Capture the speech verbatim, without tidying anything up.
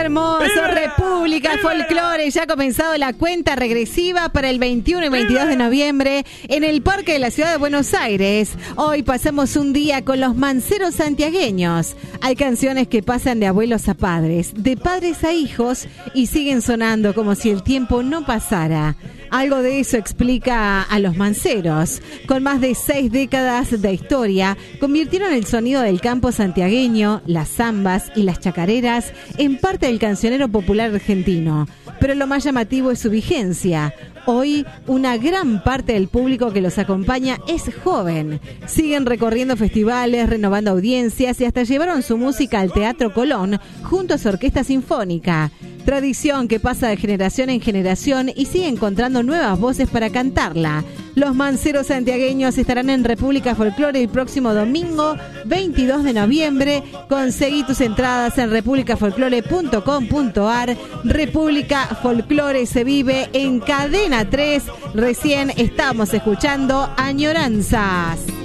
hermoso, República Folclore. Ya ha comenzado la cuenta regresiva para el veintiuno y veintidós de noviembre en el Parque de la Ciudad de Buenos Aires. Hoy pasamos un día con los manceros santiagueños. Hay canciones que pasan de abuelos a padres, de padres a hijos y siguen sonando como si el tiempo no pasara. Algo de eso explica a los manceros. Con más de seis décadas de historia, convirtieron el sonido del campo santiagueño, las zambas y las chacareras en parte del cancionero popular argentino. Pero lo más llamativo es su vigencia. Hoy, una gran parte del público que los acompaña es joven. Siguen recorriendo festivales, renovando audiencias y hasta llevaron su música al Teatro Colón junto a su orquesta sinfónica. Tradición que pasa de generación en generación y sigue encontrando nuevas voces para cantarla. Los manceros santiagueños estarán en República Folclore el próximo domingo veintidós de noviembre. Conseguí tus entradas en república folclore punto com punto ar. República Folclore se vive en Cadena tres. Recién estamos escuchando Añoranzas.